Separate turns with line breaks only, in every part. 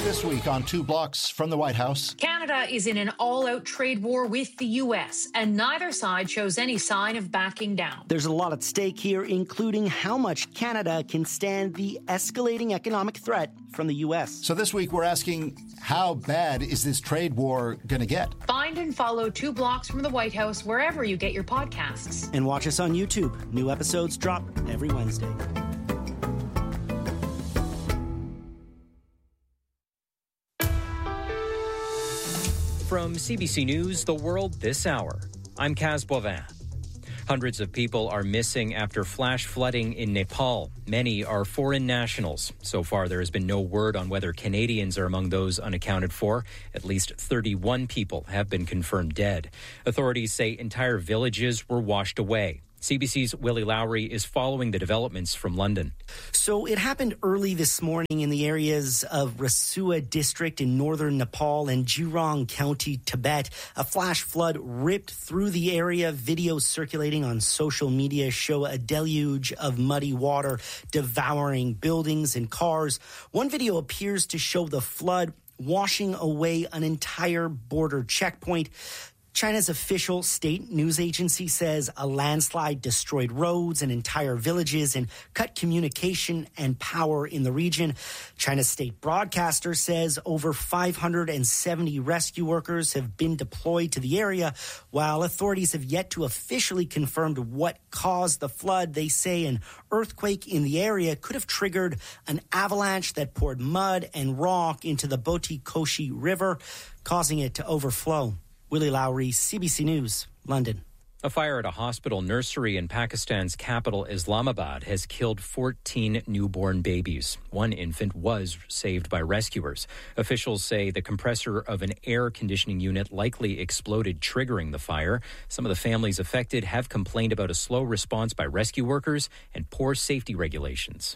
This week on Two Blocks from the White House.
Canada is in an all-out trade war with the U.S., and neither side shows any sign of backing down.
There's a lot at stake here, including how much Canada can stand the escalating economic threat from the U.S.
So this week we're asking, how bad is this trade war going to get?
Find and follow Two Blocks from the White House wherever you get your podcasts.
And watch us on YouTube. New episodes drop every Wednesday.
From CBC News, The World This Hour, I'm Kaz Boivin. Hundreds of people are missing after flash flooding in Nepal. Many are foreign nationals. So far, there has been no word on whether Canadians are among those unaccounted for. At least 31 people have been confirmed dead. Authorities say entire villages were washed away. CBC's Willie Lowry is following the developments from London.
So it happened early this morning in the areas of Rasua district in northern Nepal and Jurong County, Tibet. A flash flood ripped through the area. Videos circulating on social media show a deluge of muddy water devouring buildings and cars. One video appears to show the flood washing away an entire border checkpoint. China's official state news agency says a landslide destroyed roads and entire villages and cut communication and power in the region. China's state broadcaster says over 570 rescue workers have been deployed to the area. While authorities have yet to officially confirm what caused the flood, they say an earthquake in the area could have triggered an avalanche that poured mud and rock into the Boti Koshi River, causing it to overflow. Willie Lowry, CBC News, London.
A fire at a hospital nursery in Pakistan's capital, Islamabad, has killed 14 newborn babies. One infant was saved by rescuers. Officials say the compressor of an air conditioning unit likely exploded, triggering the fire. Some of the families affected have complained about a slow response by rescue workers and poor safety regulations.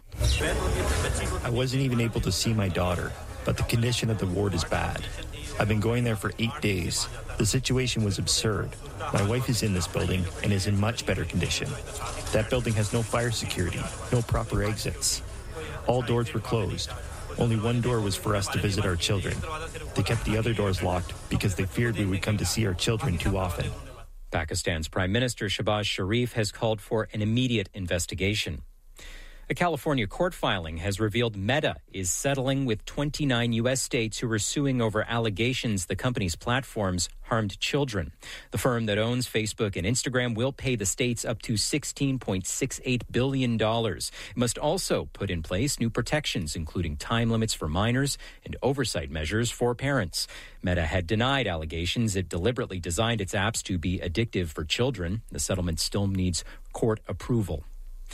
I wasn't even able to see my daughter, but the condition of the ward is bad. I've been going there for 8 days. The situation was absurd. My wife is in this building and is in much better condition. That building has no fire security, no proper exits. All doors were closed. Only one door was for us to visit our children. They kept the other doors locked because they feared we would come to see our children too often.
Pakistan's Prime Minister Shehbaz Sharif has called for an immediate investigation. A California court filing has revealed Meta is settling with 29 U.S. states who are suing over allegations the company's platforms harmed children. The firm that owns Facebook and Instagram will pay the states up to $16.68 billion. It must also put in place new protections, including time limits for minors and oversight measures for parents. Meta had denied allegations it deliberately designed its apps to be addictive for children. The settlement still needs court approval.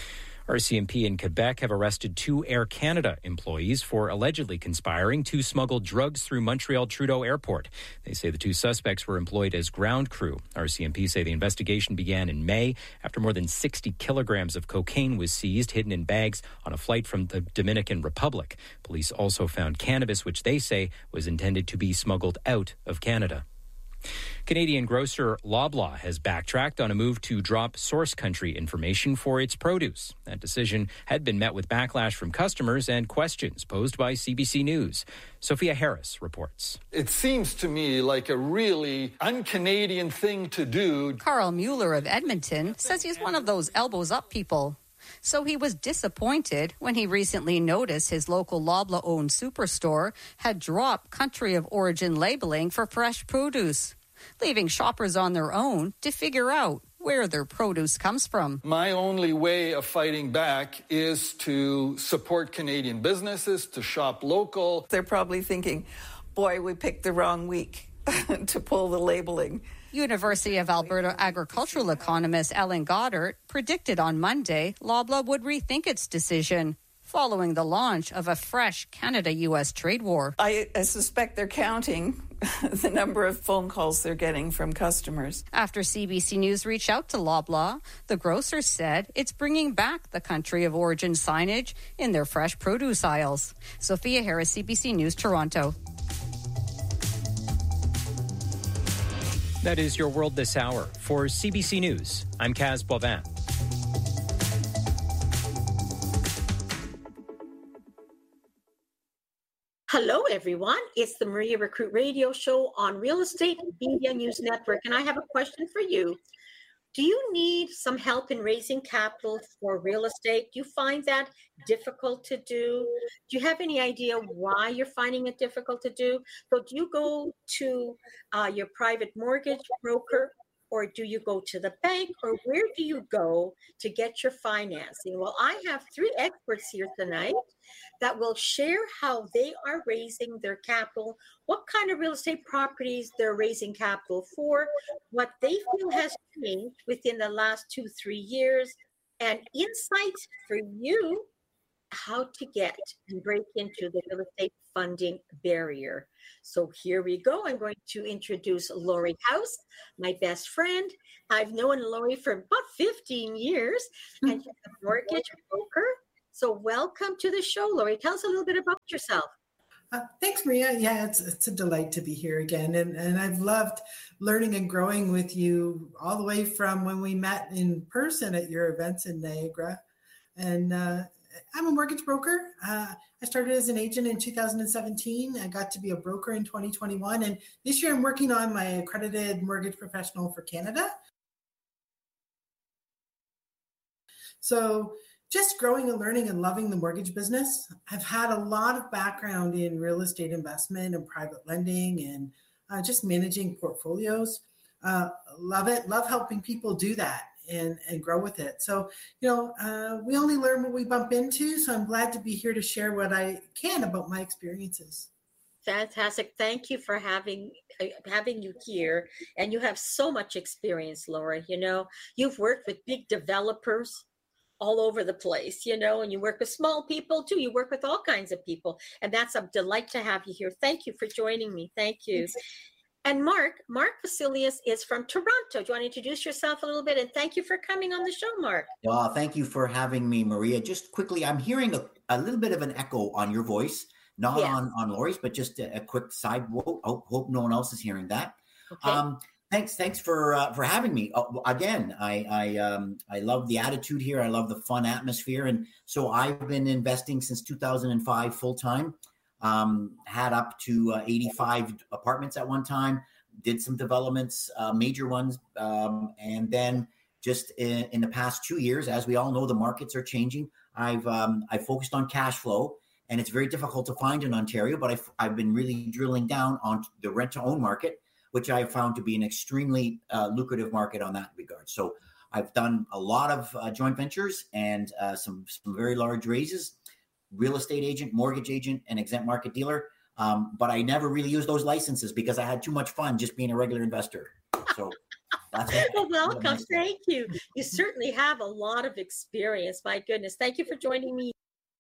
RCMP in Quebec have arrested 2 Air Canada employees for allegedly conspiring to smuggle drugs through Montreal Trudeau Airport. They say the 2 suspects were employed as ground crew. RCMP say the investigation began in May after more than 60 kilograms of cocaine was seized, hidden in bags on a flight from the Dominican Republic. Police also found cannabis, which they say was intended to be smuggled out of Canada. Canadian grocer Loblaw has backtracked on a move to drop source country information for its produce. That decision had been met with backlash from customers and questions posed by CBC News. Sophia Harris reports.
It seems to me like a really un-Canadian thing to do.
Carl Mueller of Edmonton says he's one of those elbows up people. So he was disappointed when he recently noticed his local Loblaw-owned superstore had dropped country of origin labeling for fresh produce, leaving shoppers on their own to figure out where their produce comes from.
My only way of fighting back is to support Canadian businesses, to shop local.
They're probably thinking, boy, we picked the wrong week to pull the labeling.
University of Alberta agricultural economist Ellen Goddard predicted on Monday Loblaw would rethink its decision following the launch of a fresh Canada-U.S. trade war.
I suspect they're counting the number of phone calls they're getting from customers.
After CBC News reached out to Loblaw, the grocer said it's bringing back the country of origin signage in their fresh produce aisles. Sophia Harris, CBC News, Toronto.
That is your World This Hour. For CBC News, I'm Kaz Boivin.
Hello, everyone. It's the Maria Recruit Radio Show on Real Estate Media News Network, and I have a question for you. Do you need some help in raising capital for real estate? Do you find that difficult to do? Do you have any idea why you're finding it difficult to do? So do you go to your private mortgage broker, or do you go to the bank, or where do you go to get your financing? Well, I have three experts here tonight that will share how they are raising their capital, what kind of real estate properties they're raising capital for, what they feel has changed within the last 2-3 years, and insights for you how to get and break into the real estate funding barrier. So here we go. I'm going to introduce Lori House, my best friend. I've known Lori for about 15 years, and she's a mortgage broker. So welcome to the show, Lori. Tell us a little bit about yourself.
Thanks, Maria. Yeah, it's a delight to be here again. And I've loved learning and growing with you all the way from when we met in person at your events in Niagara. And I'm a mortgage broker. I started as an agent in 2017. I got to be a broker in 2021. And this year I'm working on my accredited mortgage professional for Canada. So just growing and learning and loving the mortgage business. I've had a lot of background in real estate investment and private lending and just managing portfolios. Love it. Love helping people do that and grow with it. So, we only learn what we bump into. So I'm glad to be here to share what I can about my experiences.
Fantastic. Thank you for having you here. And you have so much experience, Laura. You've worked with big developers all over the place, and you work with small people too. You work with all kinds of people. And that's a delight to have you here. Thank you for joining me. Thank you. And Mark Vasilius is from Toronto. Do you want to introduce yourself a little bit? And thank you for coming on the show, Mark.
Well, thank you for having me, Maria. Just quickly, I'm hearing a little bit of an echo on your voice, not on Lori's, but just a quick side. Hope no one else is hearing that. Okay. Thanks for having me again. I love the attitude here. I love the fun atmosphere, and so I've been investing since 2005 full time. Had up to 85 apartments at one time. Did some developments, major ones, and then just in the past 2 years, as we all know, the markets are changing. I focused on cash flow, and it's very difficult to find in Ontario. But I've been really drilling down on the rent-to-own market, which I found to be an extremely lucrative market on that regard. So I've done a lot of joint ventures and some very large raises, real estate agent, mortgage agent, and exempt market dealer. But I never really used those licenses because I had too much fun just being a regular investor. So that's
well, welcome. Thank you. You certainly have a lot of experience. My goodness. Thank you for joining me.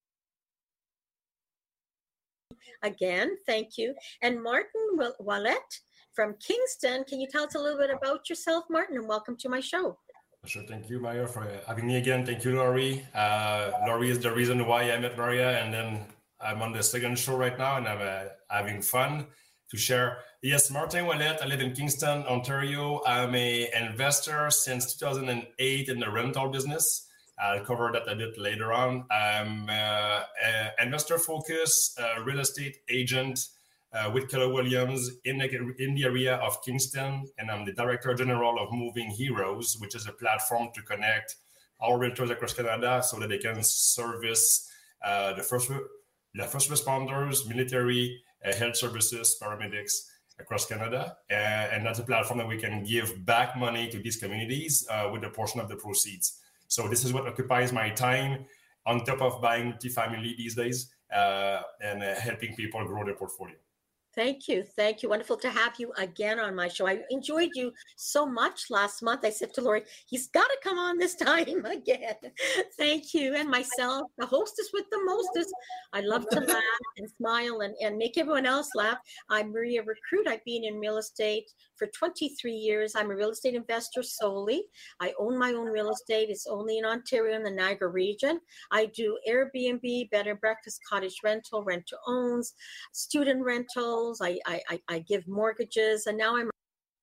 Again, thank you. And Martin Ouellette from Kingston. Can you tell us a little bit about yourself, Martin? And welcome to my show.
Sure. Thank you, Maria, for having me again. Thank you, Lori. Lori is the reason why I met Maria, and then I'm on the second show right now, and I'm having fun to share. Yes, Martin Ouellette. I live in Kingston, Ontario. I'm an investor since 2008 in the rental business. I'll cover that a bit later on. I'm an investor-focused real estate agent with Keller Williams in the area of Kingston, and I'm the Director General of Moving Heroes, which is a platform to connect all realtors across Canada so that they can service the first responders, military, health services, paramedics across Canada. And that's a platform that we can give back money to these communities with a portion of the proceeds. So this is what occupies my time on top of buying multifamily these days and helping people grow their portfolio.
Thank you. Thank you. Wonderful to have you again on my show. I enjoyed you so much last month. I said to Lori, he's got to come on this time again. Thank you. And myself, the hostess with the mostest. I love to laugh and smile and make everyone else laugh. I'm Maria Recruit. I've been in real estate for 23 years. I'm a real estate investor solely. I own my own real estate. It's only in Ontario in the Niagara region. I do Airbnb, bed and breakfast, cottage rental, rent-to-owns, student rentals. I give mortgages, and now I'm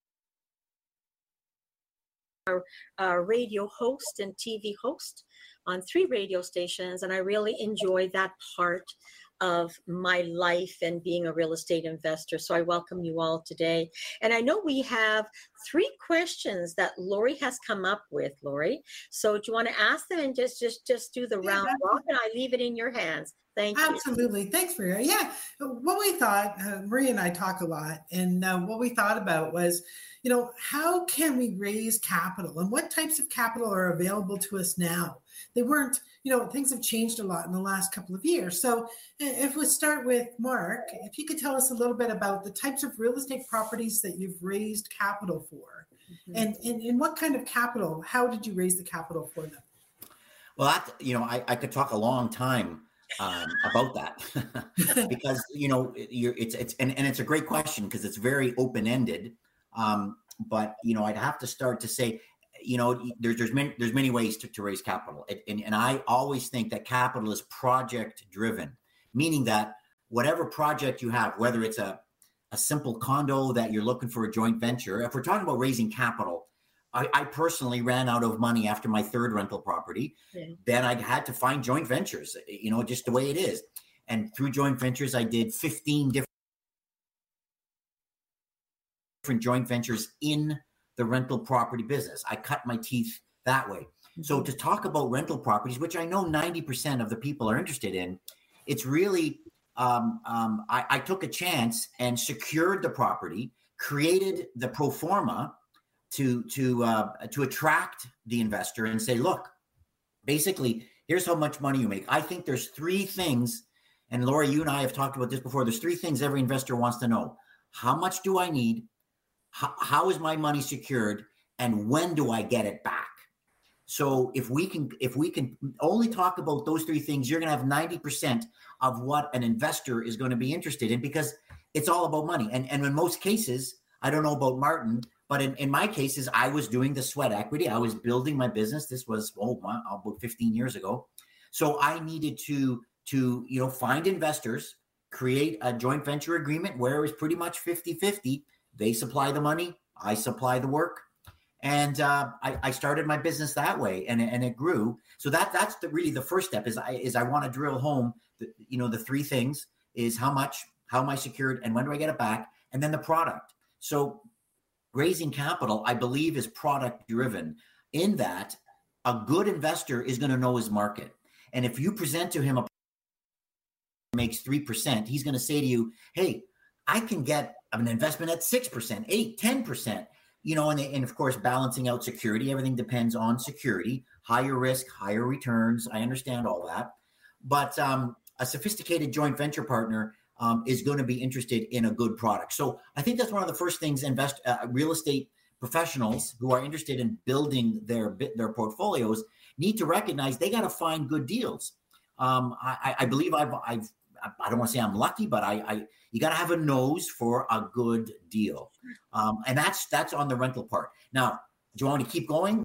a radio host and TV host on 3 radio stations, and I really enjoy that part of my life and being a real estate investor. So I welcome you all today. And I know we have 3 questions that Lori has come up with, Lori. So do you want to ask them and just do the round robin? I leave it in your hands. Thank you.
Absolutely. Thanks, Maria. Yeah. What we thought, Maria and I talk a lot, and what we thought about was, how can we raise capital and what types of capital are available to us now? They weren't, things have changed a lot in the last couple of years. So if we start with Mark, if you could tell us a little bit about the types of real estate properties that you've raised capital for, and what kind of capital, how did you raise the capital for them?
Well, I could talk a long time about that because it's a great question because it's very open-ended. But I'd have to start to say, there's many ways to raise capital, and I always think that capital is project driven, meaning that whatever project you have, whether it's a simple condo that you're looking for a joint venture, if we're talking about raising capital, I personally ran out of money after my 3rd rental property. Yeah. Then I had to find joint ventures, just the way it is. And through joint ventures, I did 15 different joint ventures in the rental property business. I cut my teeth that way. Mm-hmm. So to talk about rental properties, which I know 90% of the people are interested in, it's really, I took a chance and secured the property, created the pro forma to attract the investor and say, look, basically, here's how much money you make. I think there's 3 things, and Laura, you and I have talked about this before. There's 3 things every investor wants to know. How much do I need? How is my money secured? And when do I get it back? So if we can only talk about those 3 things, you're going to have 90% of what an investor is going to be interested in, because it's all about money. And in most cases, I don't know about Martin, but in my cases, I was doing the sweat equity. I was building my business. This was about 15 years ago. So I needed to find investors, create a joint venture agreement where it was pretty much 50-50. They supply the money, I supply the work. And I started my business that way, and it grew. So that's really the first step is I want to drill home the 3 things is how am I secured, and when do I get it back? And then the product. So raising capital, I believe, is product driven in that a good investor is going to know his market. And if you present to him a makes 3%, he's going to say to you, hey, I can get an investment at 6%, 8, 10%, and of course, balancing out security. Everything depends on security, higher risk, higher returns. I understand all that. But a sophisticated joint venture partner is going to be interested in a good product. So I think that's one of the first things real estate professionals who are interested in building their portfolios need to recognize. They got to find good deals. I believe I don't want to say I'm lucky, but you got to have a nose for a good deal. And that's on the rental part. Now, do you want me to keep going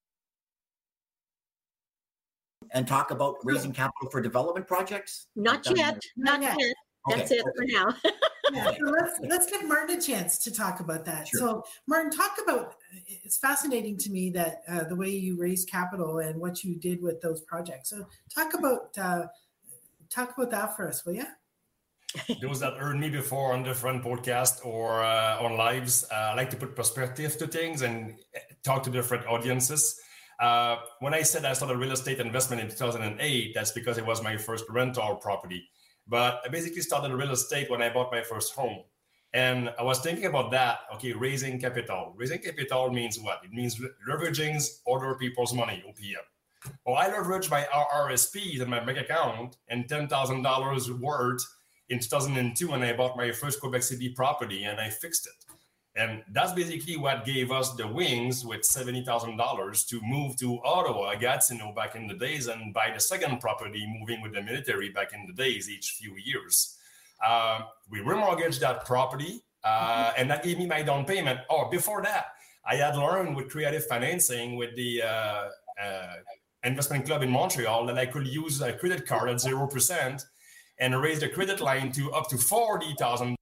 and talk about raising capital for development projects?
Not yet. That's it for now.
So let's give Martin a chance to talk about that. Sure. So Martin, talk about, it's fascinating to me that the way you raised capital and what you did with those projects. So talk about that for us, will you?
Those that heard me before on different podcasts or on lives, I like to put perspective to things and talk to different audiences. When I said I started real estate investment in 2008, that's because it was my first rental property. But I basically started real estate when I bought my first home. And I was thinking about that, raising capital. Raising capital means what? It means leveraging other people's money, OPM. Well, I leveraged my RRSPs in my bank account and $10,000 worth in 2002 when I bought my first Quebec City property, and I fixed it. And that's basically what gave us the wings with $70,000 to move to Ottawa, Gatineau back in the days, and buy the second property, moving with the military back in the days, each few years. We remortgaged that property, and that gave me my down payment. Before that, I had learned with creative financing with the investment club in Montreal that I could use a credit card at 0% and raise the credit line to up to $40,000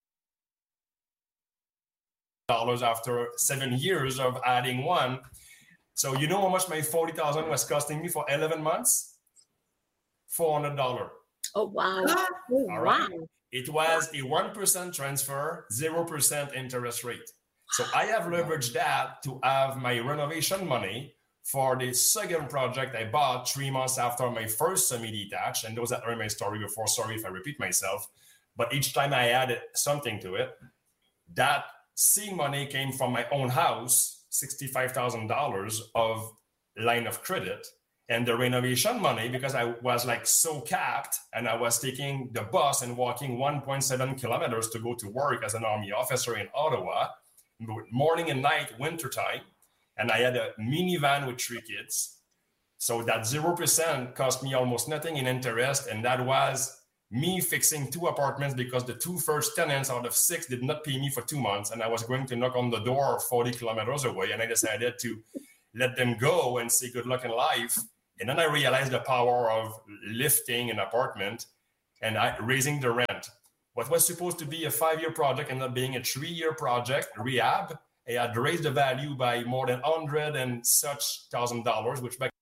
after 7 years of adding one. So you know how much my $40,000 was costing me for 11 months? $400.
Oh, wow.
All right. It was a 1% transfer, 0% interest rate. So I have leveraged that to have my renovation money for the second project I bought 3 months after my first semi-detached. And those that heard my story before, sorry if I repeat myself. But each time I added something to it, that seed money came from my own house, $65,000 of line of credit. And the renovation money, because I was like so capped and I was taking the bus and walking 1.7 kilometers to go to work as an Army officer in Ottawa, morning and night, wintertime. And I had a minivan with 3 kids. So that 0% cost me almost nothing in interest. And that was me fixing 2 apartments because the 2 first tenants out of 6 did not pay me for 2 months. And I was going to knock on the door 40 kilometers away. And I decided to let them go and say good luck in life. And then I realized the power of lifting an apartment and raising the rent. What was supposed to be a 5-year project ended up being a 3-year project, rehab. I had raised the value by more than $100 and such $1,000, which back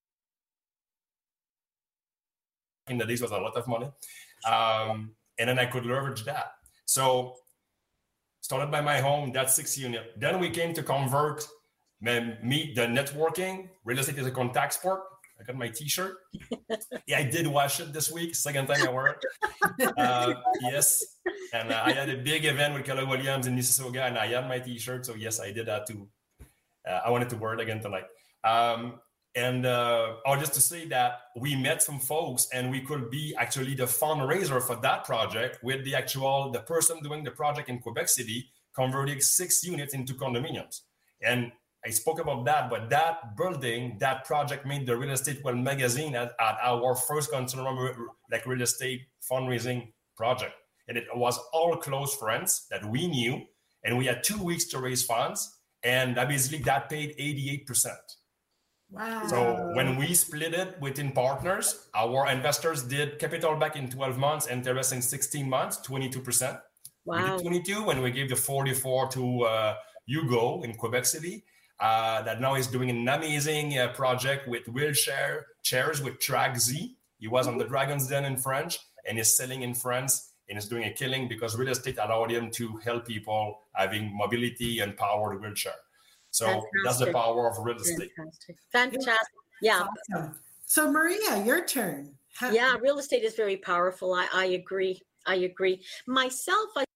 in the days was a lot of money. And then I could leverage that. So started by my home, that's 6 units. Then we came to convert, meet the networking. Real estate is a contact sport. I got my t-shirt. Yeah, I did wash it this week. Second time I wore it. Yes. And I had a big event with Keller Williams in Mississauga, and I had my t-shirt. So yes, I did that too. I wanted to wear it again tonight. Just to say that we met some folks and we could be actually the fundraiser for that project with the person doing the project in Quebec City, converting 6 units into condominiums. And I spoke about that, but that building, that project made the Real Estate World magazine at our first consumer real estate fundraising project. And it was all close friends that we knew. And we had 2 weeks to raise funds. And that paid 88%.
Wow.
So when we split it within partners, our investors did capital back in 12 months, interest in 16 months, 22%. Wow. We did 22 when we gave the 44 to Hugo in Quebec City. That now is doing an amazing project with wheelchair chairs with Track Z. He was on the Dragon's Den in French and is selling in France and is doing a killing because real estate allowed him to help people having mobility and powered wheelchair. So fantastic. That's the power of real estate.
Fantastic. Yeah.
Awesome. So Maria, your turn.
Yeah, real estate is very powerful. I agree. Myself, I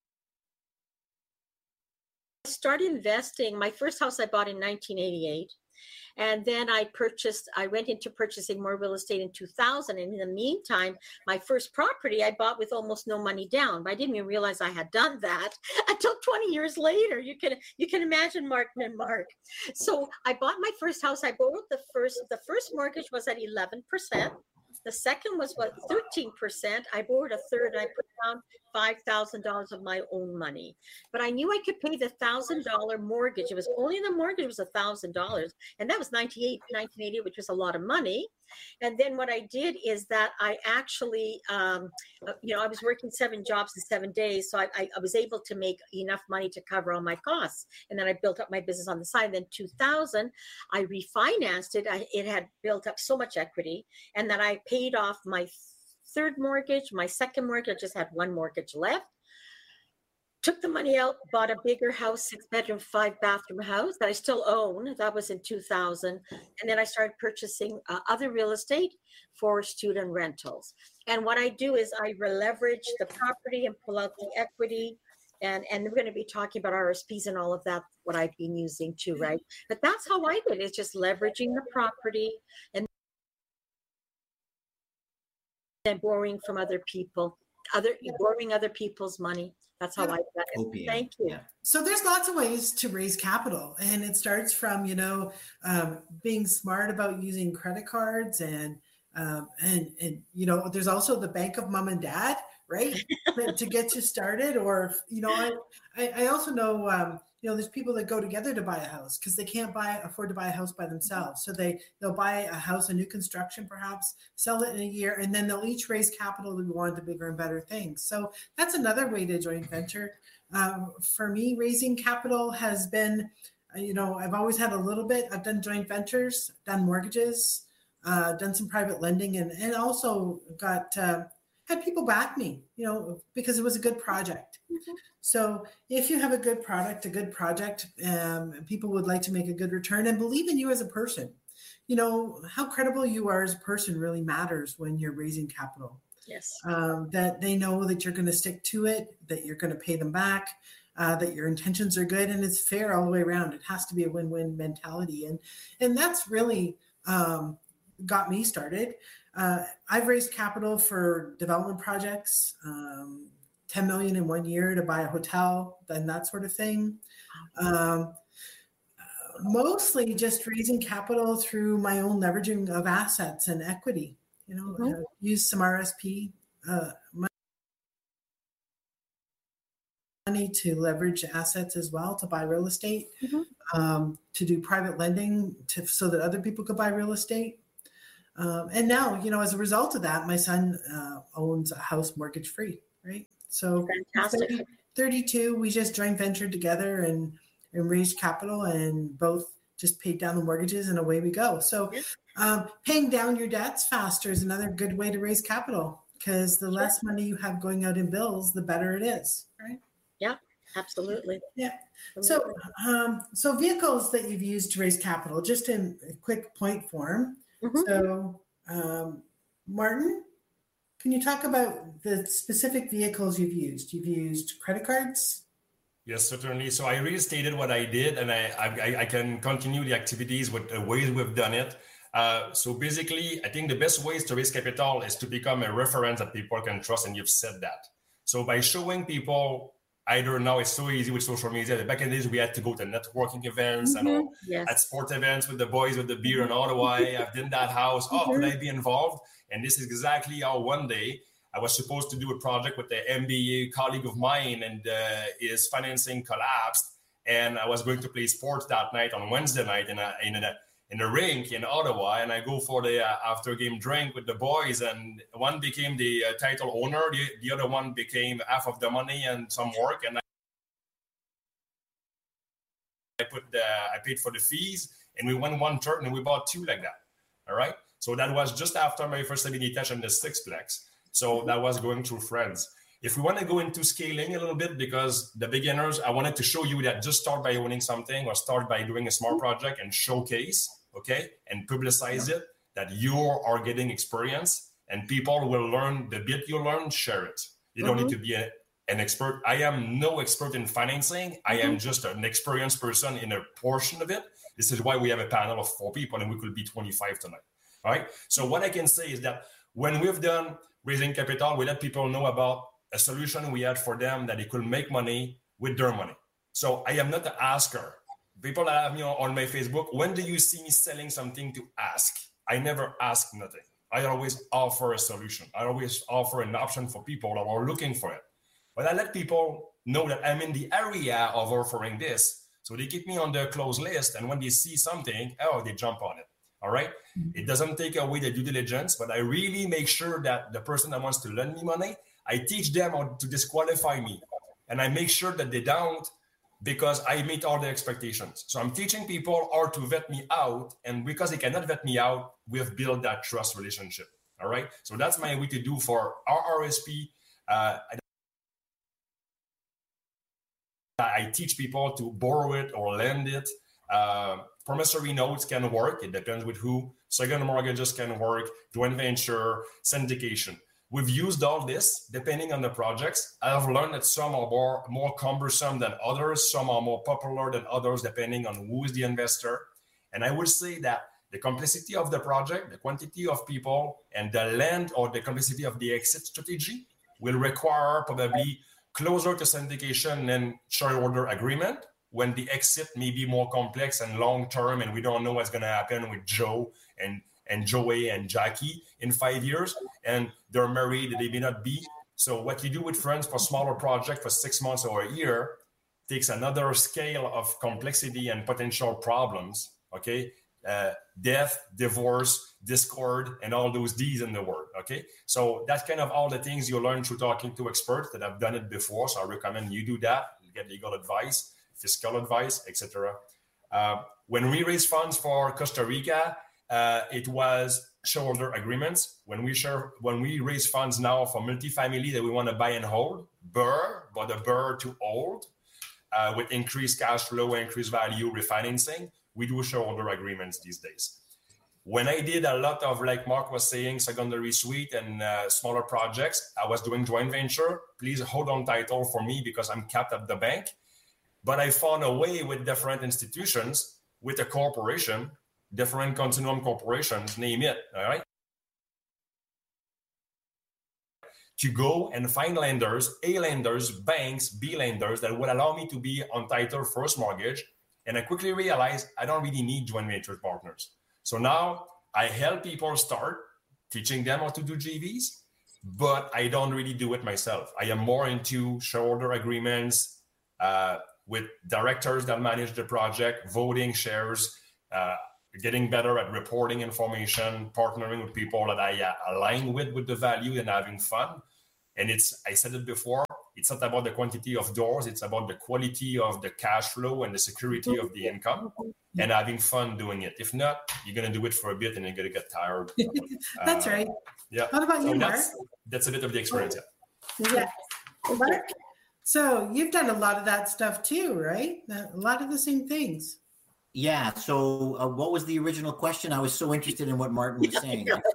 started investing. My first house I bought in 1988. And then I went into purchasing more real estate in 2000. And in the meantime, my first property I bought with almost no money down. But I didn't even realize I had done that until 20 years later. You can imagine, Mark. So I bought my first house. I borrowed the first mortgage was at 11%. The second was 13%. I borrowed a third and I put down $5,000 of my own money. But I knew I could pay the $1,000 mortgage. It was only the mortgage was $1,000. And that was 1980, which was a lot of money. And then what I did is that I actually, I was working 7 jobs in 7 days. So I was able to make enough money to cover all my costs. And then I built up my business on the side. Then 2000, I refinanced it. It had built up so much equity. And then I paid off my third mortgage, my second mortgage. I just had 1 mortgage left. Took the money out, bought a bigger house, 6-bedroom, 5-bathroom house that I still own. That was in 2000. And then I started purchasing other real estate for student rentals. And what I do is I leverage the property and pull out the equity. And we're going to be talking about RSPs and all of that, what I've been using too, right? But that's how I did it. It's just leveraging the property and then borrowing from other people, borrowing other people's money. That's how I got it. Thank you. Yeah.
So there's lots of ways to raise capital, and it starts from being smart about using credit cards, and there's also the bank of mom and dad, right, to get you started. Or I also know there's people that go together to buy a house because they can't afford to buy a house by themselves. So they'll buy a house, a new construction perhaps, sell it in a year, and then they'll each raise capital to go on to bigger and better things. So that's another way to joint venture. For me, raising capital has been, I've always had a little bit. I've done joint ventures, done mortgages, done some private lending, and also got had people back me, because it was a good project. Mm-hmm. So if you have a good product, people would like to make a good return and believe in you as a person. How credible you are as a person really matters when you're raising capital.
Yes.
That they know that you're going to stick to it, that you're going to pay them back, that your intentions are good, and it's fair all the way around. It has to be a win-win mentality. And that's really got me started. I've raised capital for development projects, 10 million in 1 year to buy a hotel, and that sort of thing. Mostly just raising capital through my own leveraging of assets and equity. Use some RSP money to leverage assets as well, to buy real estate, to do private lending so that other people could buy real estate. And now, as a result of that, my son owns a house mortgage free, right? So fantastic. 32, we just joint ventured together and raised capital and both just paid down the mortgages and away we go. So paying down your debts faster is another good way to raise capital, because the less money you have going out in bills, the better it is, right?
Yeah, absolutely.
Yeah. So vehicles that you've used to raise capital, just in a quick point form. Mm-hmm. So Martin, can you talk about the specific vehicles you've used? You've used credit cards?
Yes, certainly. So I restated what I did, and I can continue the activities with the ways we've done it. So basically, I think the best ways to raise capital is to become a reference that people can trust, and you've said that. So by showing people, either now it's so easy with social media. Back in the days, we had to go to networking events and at sport events with the boys with the beer in Ottawa. I've done that house. Could I be involved? And this is exactly how one day I was supposed to do a project with the MBA colleague of mine, and his financing collapsed. And I was going to play sports that night on Wednesday night in a rink in Ottawa. And I go for the after game drink with the boys, and one became the title owner. The other one became half of the money and some work. And I paid for the fees, and we won one turn and we bought two like that. All right. So that was just after my first Habitation in the Sixplex. So that was going through friends. If we want to go into scaling a little bit, because the beginners, I wanted to show you that just start by owning something or start by doing a small project and showcase, and publicize it, that you are getting experience and people will learn the bit you learn, share it. You don't need to be an expert. I am no expert in financing. I am just an experienced person in a portion of it. This is why we have a panel of 4 people and we could be 25 tonight. All right. So what I can say is that when we've done raising capital, we let people know about a solution we had for them that they could make money with their money. So I am not an asker. People that have me on my Facebook, when do you see me selling something to ask? I never ask nothing. I always offer a solution. I always offer an option for people that are looking for it. But I let people know that I'm in the area of offering this. So they keep me on their closed list. And when they see something, they jump on it. All right. It doesn't take away the due diligence, but I really make sure that the person that wants to lend me money, I teach them how to disqualify me. And I make sure that they don't, because I meet all their expectations. So I'm teaching people how to vet me out. And because they cannot vet me out, we've built that trust relationship. All right. So that's my way to do for our RSP. I teach people to borrow it or lend it. Promissory notes can work. It depends with who. Second mortgages can work. Joint venture, syndication. We've used all this depending on the projects. I've learned that some are more cumbersome than others. Some are more popular than others, depending on who is the investor. And I would say that the complexity of the project, the quantity of people, and the length or the complexity of the exit strategy will require probably closer to syndication than shareholder agreement, when the exit may be more complex and long-term, and we don't know what's going to happen with Joe and Joey and Jackie in 5 years, and they're married, they may not be. So what you do with friends for smaller project for 6 months or a year takes another scale of complexity and potential problems, okay? Death, divorce, discord, and all those D's in the word, okay? So that's kind of all the things you learn through talking to experts that have done it before. So I recommend you do that, you get legal advice, fiscal advice, etc. When we raised funds for Costa Rica, it was shareholder agreements. When we raise funds now for multifamily that we want to buy and hold, but a BRRRR to hold, with increased cash flow, increased value, refinancing, we do shareholder agreements these days. When I did a lot of, like Mark was saying, secondary suite and smaller projects, I was doing joint venture. Please hold on title for me because I'm capped at the bank. But I found a way with different institutions, with a corporation, different continuum corporations, name it, all right? To go and find lenders, A lenders, banks, B lenders that would allow me to be on title first mortgage. And I quickly realized I don't really need joint venture partners. So now I help people start teaching them how to do JVs, but I don't really do it myself. I am more into shareholder agreements with directors that manage the project, voting shares, getting better at reporting information, partnering with people that I align with the value and having fun. And I said it before, it's not about the quantity of doors, it's about the quality of the cash flow and the security of the income and having fun doing it. If not, you're going to do it for a bit and you're going to get tired.
That's right.
Yeah.
What about you, Mark?
That's a bit of the experience,
yeah. Mark, so you've done a lot of that stuff too, right? A lot of the same things.
Yeah. So what was the original question? I was so interested in what Martin was saying. I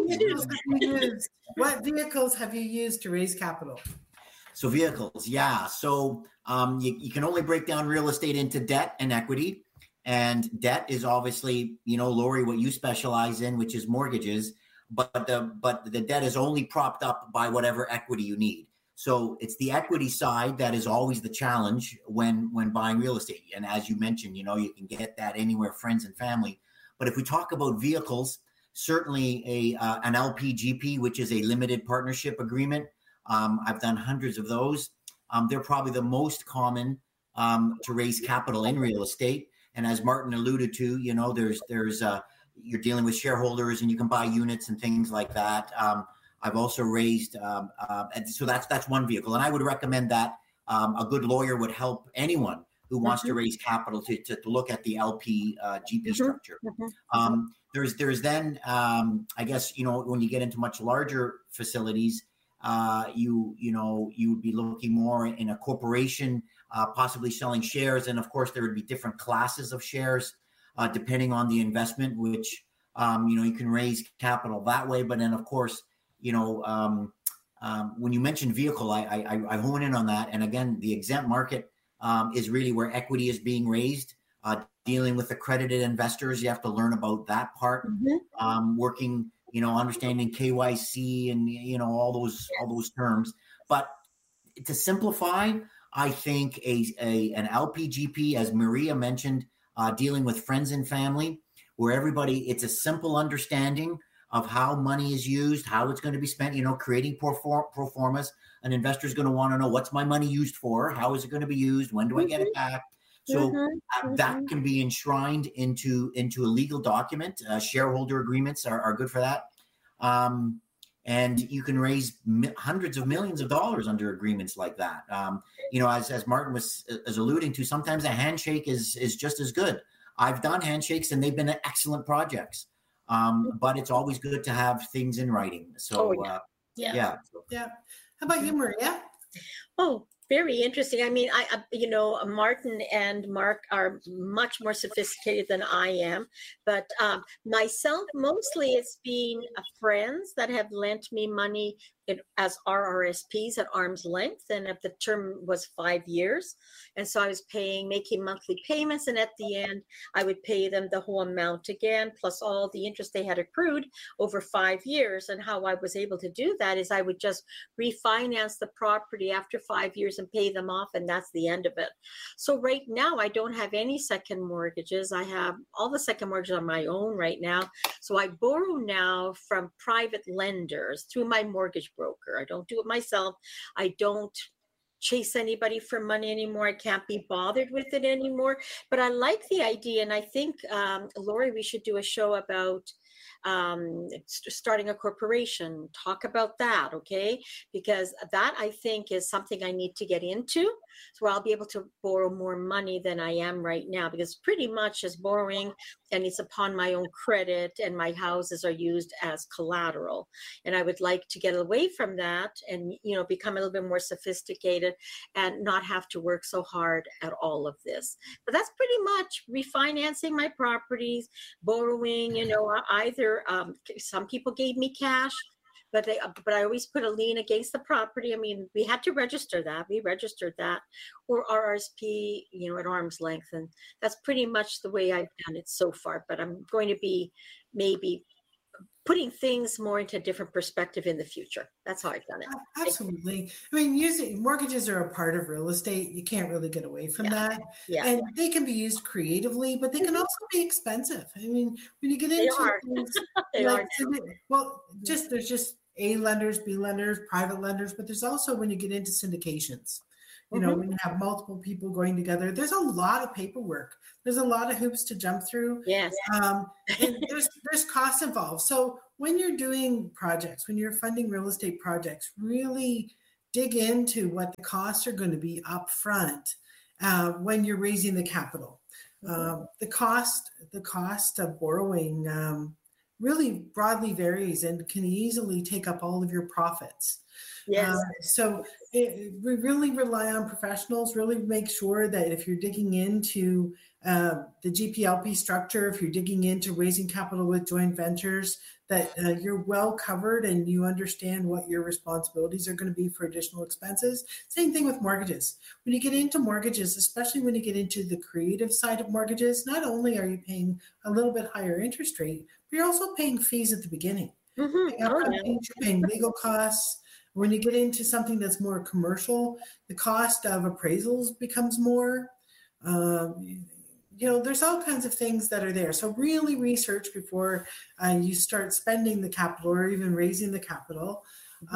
forgot.
What vehicles have you used to raise capital?
So vehicles, yeah. So you can only break down real estate into debt and equity. And debt is obviously, Lori, what you specialize in, which is mortgages. But the debt is only propped up by whatever equity you need. So it's the equity side that is always the challenge when buying real estate. And as you mentioned, you can get that anywhere, friends and family. But if we talk about vehicles, certainly an LPGP, which is a limited partnership agreement. I've done hundreds of those. They're probably the most common to raise capital in real estate. And as Martin alluded to, there's you're dealing with shareholders and you can buy units and things like that. I've also raised, and so that's one vehicle. And I would recommend that a good lawyer would help anyone who wants to raise capital to look at the LP GP structure. There's then, I guess, when you get into much larger facilities, you would be looking more in a corporation, possibly selling shares. And of course, there would be different classes of shares depending on the investment, which, you can raise capital that way. But then, of course, when you mentioned vehicle, I hone in on that. And again, the exempt market is really where equity is being raised. Dealing with accredited investors, you have to learn about that part. Working, understanding KYC and all those terms. But to simplify, I think an LPGP, as Maria mentioned, dealing with friends and family, where it's a simple understanding of how money is used, how it's going to be spent, creating pro formas. An investor is going to want to know, what's my money used for? How is it going to be used? When do I get it back? So that can be enshrined into a legal document. Shareholder agreements are good for that. And you can raise hundreds of millions of dollars under agreements like that. As Martin was alluding to, sometimes a handshake is just as good. I've done handshakes and they've been excellent projects. But it's always good to have things in writing. So, yeah.
How about you, Maria?
Oh, very interesting. I mean, Martin and Mark are much more sophisticated than I am, but myself, mostly it's been friends that have lent me money as RRSPs at arm's length, and if the term was 5 years. And so I was making monthly payments, and at the end, I would pay them the whole amount again, plus all the interest they had accrued over 5 years. And how I was able to do that is I would just refinance the property after 5 years and pay them off, and that's the end of it. So right now, I don't have any second mortgages. I have all the second mortgages on my own right now. So I borrow now from private lenders through my mortgage broker. I don't do it myself. I don't chase anybody for money anymore. I can't be bothered with it anymore. But I like the idea. And I think, Lori, we should do a show about starting a corporation. Talk about that, okay? Because that, I think, is something I need to get into. So I'll be able to borrow more money than I am right now, because pretty much as borrowing and it's upon my own credit, and my houses are used as collateral. And I would like to get away from that and, become a little bit more sophisticated and not have to work so hard at all of this. But that's pretty much refinancing my properties, borrowing, either some people gave me cash, but I always put a lien against the property. I mean, we had to register that. We registered that, or RRSP, at arm's length. And that's pretty much the way I've done it so far. But I'm going to be maybe putting things more into a different perspective in the future. That's how I've done it.
Absolutely. I mean, mortgages are a part of real estate. You can't really get away from that.
Yeah.
And they can be used creatively, but they can also be expensive. I mean, when you get into things, there's just A lenders, B lenders, private lenders, but there's also when you get into syndications. When you have multiple people going together, there's a lot of paperwork. There's a lot of hoops to jump through.
Yes.
And there's costs involved. So when you're doing projects, when you're funding real estate projects, really dig into what the costs are going to be up front when you're raising the capital. The cost of borrowing really broadly varies and can easily take up all of your profits.
Yes.
So we really rely on professionals, really make sure that if you're digging into the GPLP structure, if you're digging into raising capital with joint ventures, that you're well covered and you understand what your responsibilities are going to be for additional expenses. Same thing with mortgages. When you get into mortgages, especially when you get into the creative side of mortgages, not only are you paying a little bit higher interest rate, but you're also paying fees at the beginning. You're paying legal costs. When you get into something that's more commercial, the cost of appraisals becomes more. There's all kinds of things that are there. So really research before you start spending the capital or even raising the capital.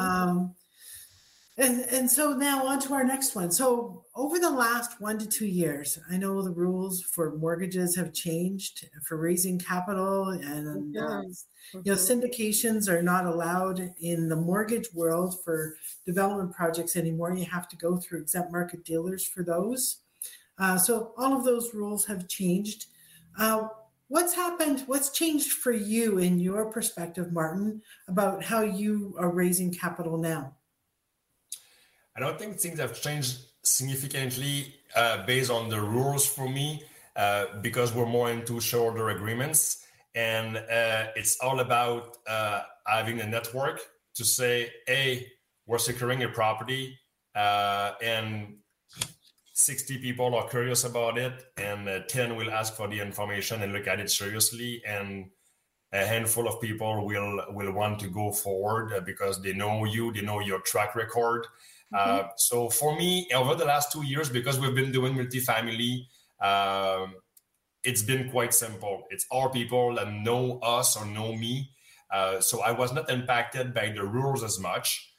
And so now on to our next one. So over the last 1 to 2 years, I know the rules for mortgages have changed for raising capital, and syndications are not allowed in the mortgage world for development projects anymore. You have to go through exempt market dealers for those. So all of those rules have changed. What's happened? What's changed for you in your perspective, Martin, about how you are raising capital now?
I don't think things have changed significantly based on the rules for me because we're more into shareholder agreements. And it's all about having a network to say, hey, we're securing a property and 60 people are curious about it, and 10 will ask for the information and look at it seriously, and a handful of people will want to go forward because they know you, they know your track record. So for me, over the last 2 years, because we've been doing multifamily, it's been quite simple. It's our people that know us or know me. So I was not impacted by the rules as much.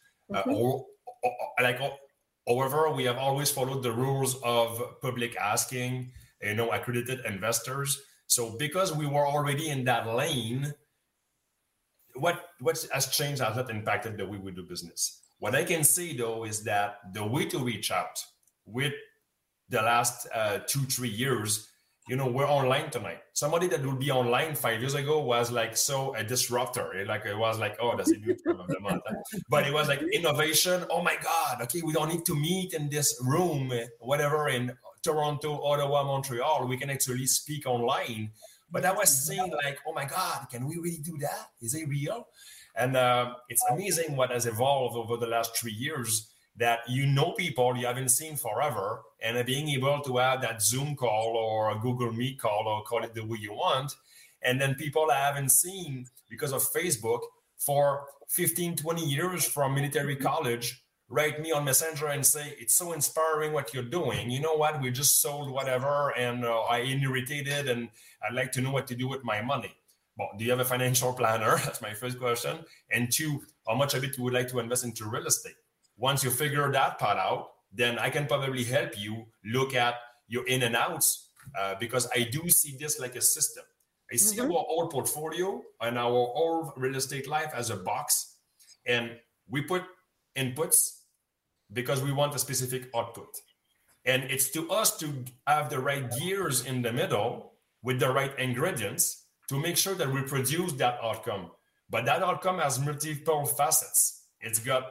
However, we have always followed the rules of public asking, accredited investors. So because we were already in that lane, what has changed has not impacted the way we do business. What I can say, though, is that the way to reach out with the last 2-3 years, we're online tonight. Somebody that would be online 5 years ago was like a disruptor. It was like, oh, that's a new term of the month. But it was like innovation. Oh my God, okay, we don't need to meet in this room, whatever, in Toronto, Ottawa, Montreal. We can actually speak online. But I was saying like, oh my God, can we really do that? Is it real? And it's amazing what has evolved over the last 3 years, that people you haven't seen forever, and being able to have that Zoom call or a Google Meet call, or call it the way you want. And then people I haven't seen because of Facebook for 15, 20 years from military college write me on Messenger and say, it's so inspiring what you're doing. You know what? We just sold whatever, and I irritated, and I'd like to know what to do with my money. Well, do you have a financial planner? That's my first question. And 2, how much of it you would like to invest into real estate? Once you figure that part out, then I can probably help you look at your in and outs because I do see this like a system. I see our whole portfolio and our whole real estate life as a box, and we put inputs because we want a specific output. And it's to us to have the right gears in the middle with the right ingredients to make sure that we produce that outcome. But that outcome has multiple facets. It's got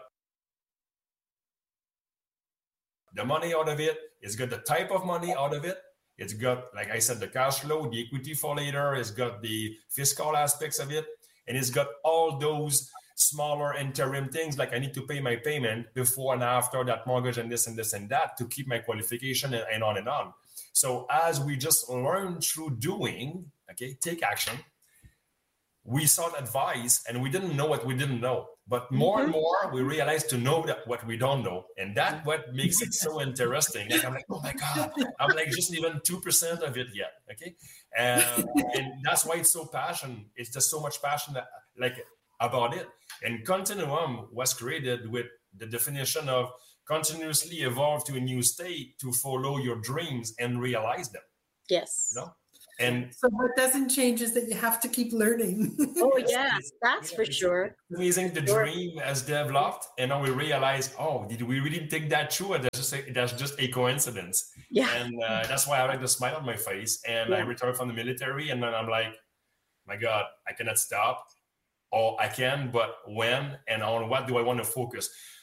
the money out of it. It's got the type of money out of it. It's got, like I said, the cash flow, the equity for later. It's got the fiscal aspects of it. And it's got all those smaller interim things, like I need to pay my payment before and after that mortgage and this and this and that to keep my qualification and on and on. So as we just learn through doing, okay, take action, we sought advice and we didn't know what we didn't know. But more and more, we realize to know that what we don't know. And that's what makes it so interesting. Like, I'm like, oh my God, I'm like just even 2% of it yet, okay? And that's why it's so passionate. It's just so much passion about it. And Continuum was created with the definition of continuously evolve to a new state to follow your dreams and realize them.
Yes.
You know? And
so what doesn't change is that you have to keep learning.
Oh, yes, that's for sure.
It's amazing the dream has developed, and now we realize, oh, did we really think that through? Or that's just a coincidence.
Yeah.
And that's why I like the smile on my face. And I returned from the military, and then I'm like, my God, I cannot stop. Or I can, but when and on what do I want to focus?